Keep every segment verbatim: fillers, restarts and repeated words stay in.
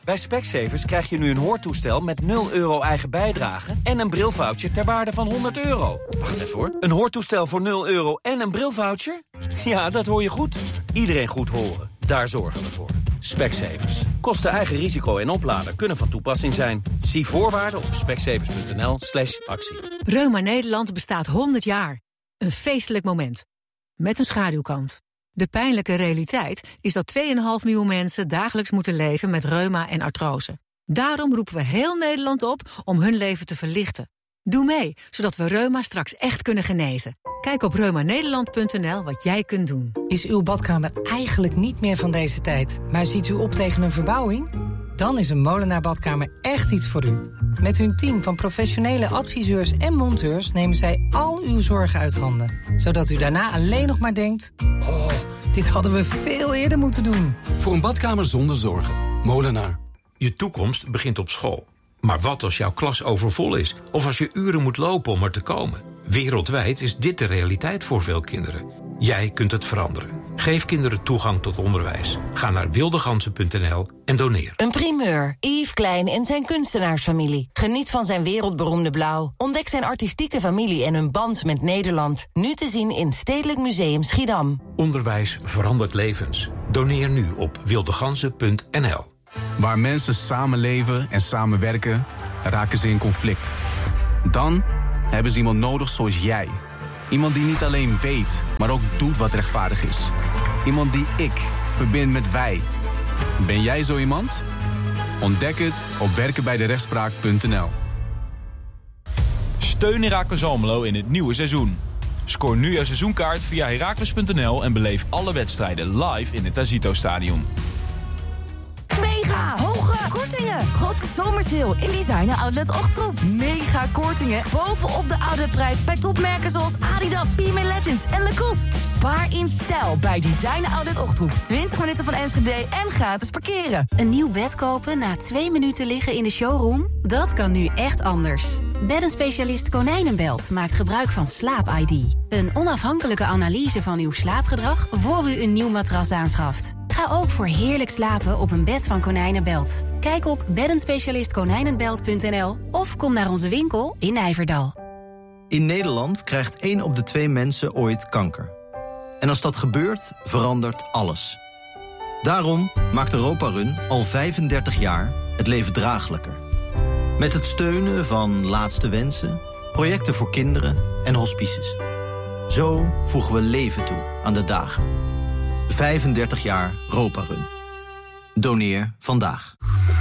Bij Specsavers krijg je nu een hoortoestel met nul euro eigen bijdrage en een brilvoucher ter waarde van honderd euro. Wacht even hoor. Een hoortoestel voor nul euro en een brilvoucher? Ja, dat hoor je goed. Iedereen goed horen. Daar zorgen we voor. Specsavers. Kosten eigen risico en oplader kunnen van toepassing zijn. Zie voorwaarden op specsavers.nl slash actie. Reuma Nederland bestaat honderd jaar. Een feestelijk moment. Met een schaduwkant. De pijnlijke realiteit is dat twee komma vijf miljoen mensen dagelijks moeten leven met reuma en artrose. Daarom roepen we heel Nederland op om hun leven te verlichten. Doe mee, zodat we reuma straks echt kunnen genezen. Kijk op reuma nederland punt n l wat jij kunt doen. Is uw badkamer eigenlijk niet meer van deze tijd, maar ziet u op tegen een verbouwing? Dan is een Molenaar Badkamer echt iets voor u. Met hun team van professionele adviseurs en monteurs nemen zij al uw zorgen uit handen. Zodat u daarna alleen nog maar denkt, oh, dit hadden we veel eerder moeten doen. Voor een badkamer zonder zorgen. Molenaar. Je toekomst begint op school. Maar wat als jouw klas overvol is? Of als je uren moet lopen om er te komen? Wereldwijd is dit de realiteit voor veel kinderen. Jij kunt het veranderen. Geef kinderen toegang tot onderwijs. Ga naar wildegansen punt n l en doneer. Een primeur. Yves Klein en zijn kunstenaarsfamilie. Geniet van zijn wereldberoemde blauw. Ontdek zijn artistieke familie en hun band met Nederland. Nu te zien in Stedelijk Museum Schiedam. Onderwijs verandert levens. Doneer nu op wildegansen punt n l. Waar mensen samenleven en samenwerken, raken ze in conflict. Dan hebben ze iemand nodig zoals jij. Iemand die niet alleen weet, maar ook doet wat rechtvaardig is. Iemand die ik verbind met wij. Ben jij zo iemand? Ontdek het op werken bij de rechtspraak punt n l. Steun Heracles Almelo in het nieuwe seizoen. Scoor nu jouw seizoenkaart via heracles punt n l en beleef alle wedstrijden live in het Azito-stadion. Mega hoge kortingen. Grote zomersale in Designer Outlet Ochtroep. Mega kortingen bovenop de oude prijs bij topmerken zoals Adidas, P M A Legend en Lacoste. Spaar in stijl bij Designer Outlet Ochtroep. twintig minuten van Enschede en gratis parkeren. Een nieuw bed kopen na twee minuten liggen in de showroom? Dat kan nu echt anders. Beddenspecialist Konijnenbelt maakt gebruik van Slaap I D. Een onafhankelijke analyse van uw slaapgedrag voor u een nieuw matras aanschaft. Ga ook voor heerlijk slapen op een bed van Konijnenbelt. Kijk op beddenspecialist konijnenbelt punt n l of kom naar onze winkel in Nijverdal. In Nederland krijgt één op de twee mensen ooit kanker. En als dat gebeurt, verandert alles. Daarom maakt Europa Run al vijfendertig jaar het leven draaglijker. Met het steunen van Laatste Wensen, projecten voor kinderen en hospices. Zo voegen we leven toe aan de dagen. vijfendertig jaar Europa Run. Doneer vandaag.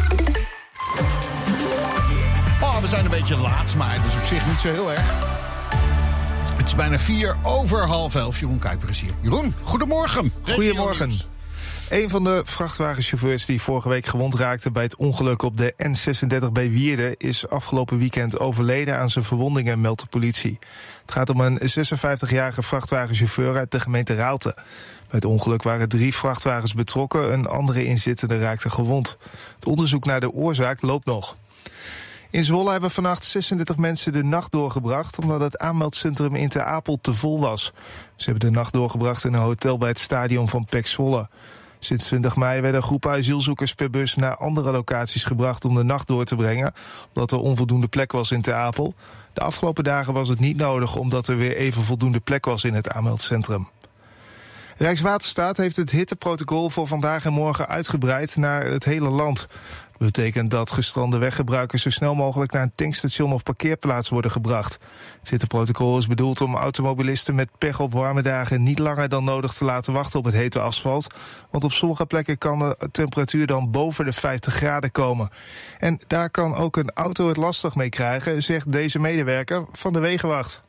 Oh, we zijn een beetje laat, maar het is op zich niet zo heel erg. Het is bijna vier over half elf. Jeroen Kuiper is hier. Jeroen, goedemorgen. Goedemorgen. Een van de vrachtwagenchauffeurs die vorige week gewond raakte bij het ongeluk op de N zesendertig bij Wierden is afgelopen weekend overleden aan zijn verwondingen, meldt de politie. Het gaat om een zesenvijftigjarige vrachtwagenchauffeur uit de gemeente Raalte. Bij het ongeluk waren drie vrachtwagens betrokken, een andere inzittende raakte gewond. Het onderzoek naar de oorzaak loopt nog. In Zwolle hebben vannacht zesendertig mensen de nacht doorgebracht omdat het aanmeldcentrum in Ter Apel te vol was. Ze hebben de nacht doorgebracht in een hotel bij het stadion van P E C Zwolle. Sinds twintig mei werden groepen asielzoekers per bus naar andere locaties gebracht om de nacht door te brengen, omdat er onvoldoende plek was in Ter Apel. De afgelopen dagen was het niet nodig omdat er weer even voldoende plek was in het aanmeldcentrum. Rijkswaterstaat heeft het hitteprotocol voor vandaag en morgen uitgebreid naar het hele land. Dat betekent dat gestrande weggebruikers zo snel mogelijk naar een tankstation of parkeerplaats worden gebracht. Het hitteprotocol is bedoeld om automobilisten met pech op warme dagen niet langer dan nodig te laten wachten op het hete asfalt. Want op sommige plekken kan de temperatuur dan boven de vijftig graden komen. En daar kan ook een auto het lastig mee krijgen, zegt deze medewerker van de Wegenwacht.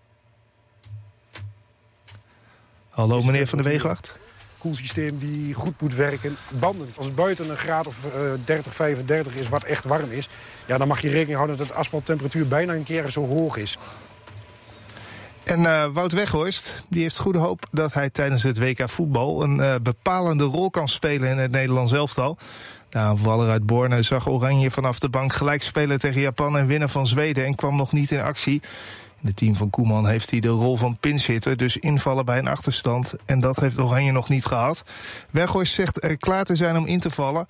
Hallo meneer van de Wegenwacht. Koelsysteem die goed moet werken. Banden. Als het buiten een graad of uh, dertig, vijfendertig is, wat echt warm is, ja, dan mag je rekening houden dat de asfalttemperatuur bijna een keer zo hoog is. En uh, Wout Weghorst die heeft goede hoop dat hij tijdens het W K voetbal een uh, bepalende rol kan spelen in het Nederlands elftal. De aanvaller uit Borne zag Oranje vanaf de bank gelijk spelen tegen Japan en winnen van Zweden en kwam nog niet in actie. In het team van Koeman heeft hij de rol van pinchhitter, dus invallen bij een achterstand. En dat heeft Oranje nog niet gehad. Weghorst zegt er klaar te zijn om in te vallen.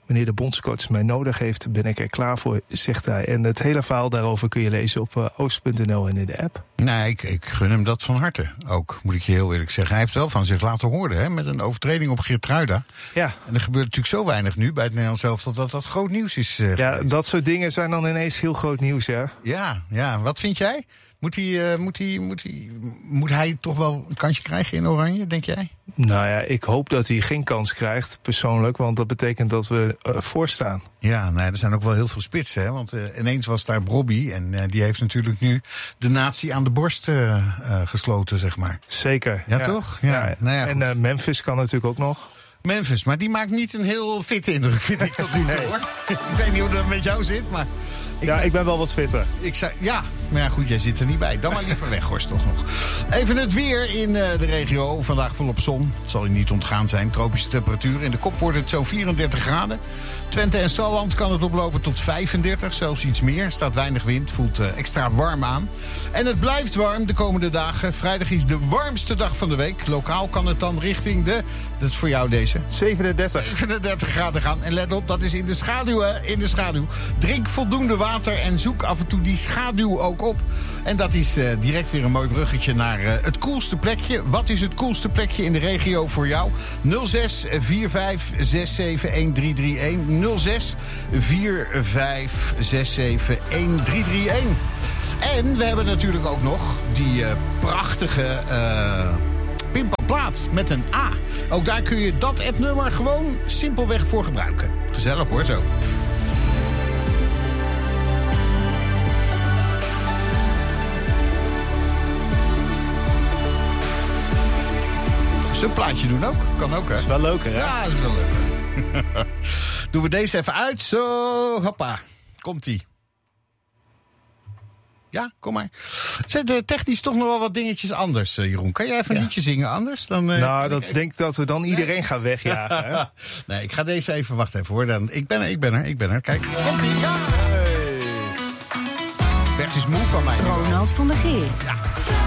Wanneer de bondscoach mij nodig heeft, ben ik er klaar voor, zegt hij. En het hele verhaal daarover kun je lezen op uh, oost punt n l en in de app. Nee, ik, ik gun hem dat van harte ook, moet ik je heel eerlijk zeggen. Hij heeft wel van zich laten horen, hè, met een overtreding op Geertruida. Ja. En er gebeurt natuurlijk zo weinig nu bij het Nederlands elftal dat dat groot nieuws is. Uh, ja, geweest. Dat soort dingen zijn dan ineens heel groot nieuws, ja. Ja, ja. Wat vind jij? Moet hij, uh, moet, hij, moet, hij, moet hij toch wel een kansje krijgen in Oranje, denk jij? Nou ja, ik hoop dat hij geen kans krijgt, persoonlijk. Want dat betekent dat we uh, voorstaan. Ja, nou, er zijn ook wel heel veel spitsen. Hè? Want uh, ineens was daar Brobby. En uh, die heeft natuurlijk nu de natie aan de borst uh, uh, gesloten, zeg maar. Zeker. Ja, ja. toch? Ja. Ja. Nou ja, en uh, Memphis kan natuurlijk ook nog. Memphis, maar die maakt niet een heel fitte indruk, vind ik tot nu toe, hoor. Ik weet niet hoe dat met jou zit, maar... Ik ja, zei, ik ben wel wat fitter. Ik zei, ja, maar ja, goed, jij zit er niet bij. Dan maar liever weg, Horst, toch nog. Even het weer in uh, de regio. Vandaag volop zon. Het zal je niet ontgaan zijn. Tropische temperatuur. In de kop wordt het zo'n vierendertig graden. Twente en Salland kan het oplopen tot vijfendertig, zelfs iets meer. Er staat weinig wind, voelt uh, extra warm aan. En het blijft warm de komende dagen. Vrijdag is de warmste dag van de week. Lokaal kan het dan richting de... Dat is voor jou deze. zevenendertig. zevenendertig graden gaan. En let op, dat is in de schaduw, hè, in de schaduw. Drink voldoende water en zoek af en toe die schaduw ook op. En dat is uh, direct weer een mooi bruggetje naar uh, het koelste plekje. Wat is het koelste plekje in de regio voor jou? nul zes vier vijf zes zeven een drie drie een. nul zes vier vijf zes zeven een drie drie een. En we hebben natuurlijk ook nog die uh, prachtige uh, pinpaplaat met een A. Ook daar kun je dat appnummer gewoon simpelweg voor gebruiken. Gezellig hoor, zo. Zo'n plaatje doen ook. Kan ook, hè? Dat is wel leuker, hè? Ja, dat is wel leuk. Doen we deze even uit. Zo, hoppa. Komt-ie. Ja, kom maar. Zijn de technisch toch nog wel wat dingetjes anders, Jeroen? Kan jij even een ja. liedje zingen anders? Dan, uh, nou, dat ik denk dat we dan iedereen nee. gaan wegjagen. Hè? Nee, ik ga deze even... Wacht even hoor. Dan, ik ben er, ik ben er, ik ben er. Kijk, komt-ie. Ja! Hey. Bert is moe van mij. Ronald van der Geer. Ja.